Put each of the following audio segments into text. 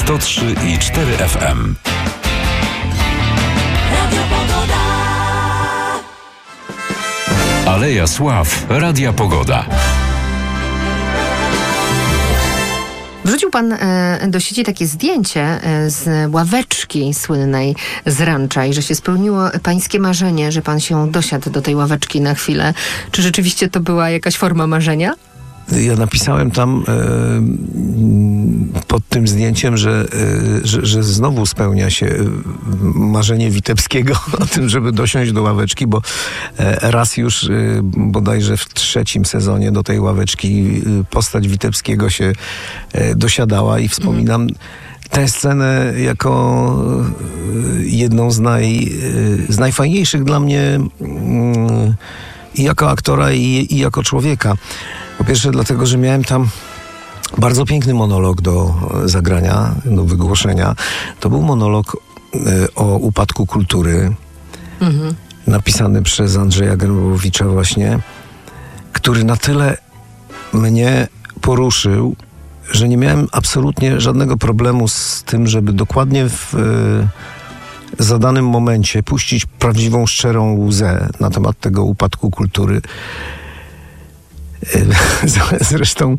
103,4 FM. Aleja Sław, Radia Pogoda. Wrzucił pan do sieci takie zdjęcie z ławeczki słynnej z rancza i że się spełniło pańskie marzenie, że pan się dosiadł do tej ławeczki na chwilę. Czy rzeczywiście to była jakaś forma marzenia? Ja napisałem tam pod tym zdjęciem, że znowu spełnia się marzenie Witebskiego o tym, żeby dosiąść do ławeczki, bo raz już bodajże w 3. sezonie do tej ławeczki postać Witebskiego się dosiadała i wspominam tę scenę jako jedną z najfajniejszych dla mnie i jako aktora, i jako człowieka. Po pierwsze dlatego, że miałem tam bardzo piękny monolog do zagrania, do wygłoszenia. To był monolog o upadku kultury, napisany przez Andrzeja Grabowicza właśnie, który na tyle mnie poruszył, że nie miałem absolutnie żadnego problemu z tym, żeby dokładnie w zadanym momencie puścić prawdziwą, szczerą łzę na temat tego upadku kultury. Zresztą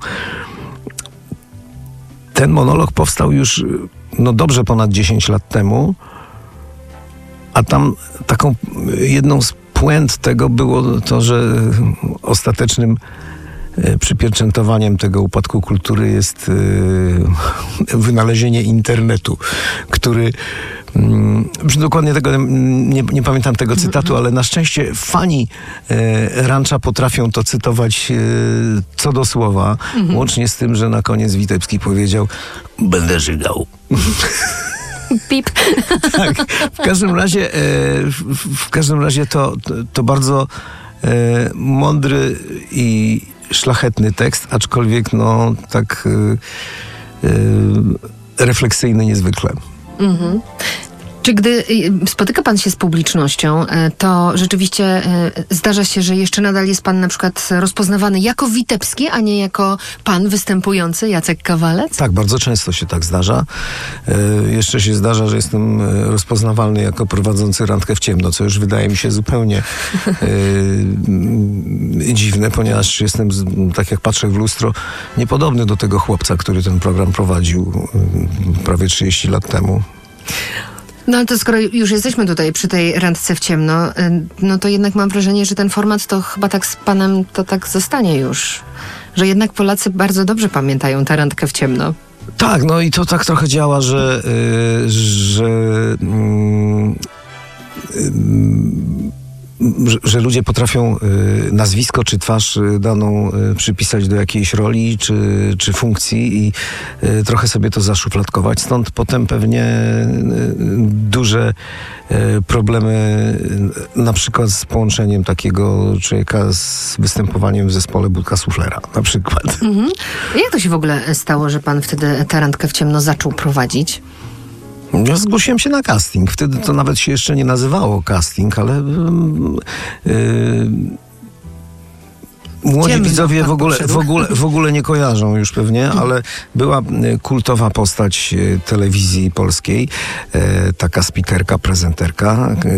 ten monolog powstał już dobrze ponad 10 lat temu, a tam taką jedną z puent tego było to, że ostatecznym przypieczętowaniem tego upadku kultury jest wynalezienie internetu, który dokładnie tego nie pamiętam tego cytatu, ale na szczęście fani Rancza potrafią to cytować co do słowa, łącznie z tym, że na koniec Witebski powiedział: będę żygał. Pip. Tak, w każdym razie to bardzo mądry i szlachetny tekst, aczkolwiek tak refleksyjny niezwykle. Czy gdy spotyka pan się z publicznością, to rzeczywiście zdarza się, że jeszcze nadal jest pan na przykład rozpoznawany jako Witebski, a nie jako pan występujący Jacek Kawalec? Tak, bardzo często się tak zdarza. Jeszcze się zdarza, że jestem rozpoznawalny jako prowadzący randkę w ciemno, co już wydaje mi się zupełnie dziwne, ponieważ jestem, tak jak patrzę w lustro, niepodobny do tego chłopca, który ten program prowadził prawie 30 lat temu. No ale to skoro już jesteśmy tutaj przy tej randce w ciemno, no to jednak mam wrażenie, że ten format to chyba tak z panem to tak zostanie już. Że jednak Polacy bardzo dobrze pamiętają tę randkę w ciemno. Tak, i to tak trochę działa, że ludzie potrafią nazwisko czy twarz daną przypisać do jakiejś roli czy funkcji i trochę sobie to zaszufladkować. Stąd potem pewnie duże problemy na przykład z połączeniem takiego człowieka z występowaniem w zespole Budka Suflera na przykład. Jak to się w ogóle stało, że pan wtedy tę randkę w ciemno zaczął prowadzić? Ja zgłosiłem się na casting. Wtedy to nawet się jeszcze nie nazywało casting, ale młodzi widzowie w ogóle nie kojarzą już pewnie, ale była kultowa postać telewizji polskiej, taka spikerka, prezenterka,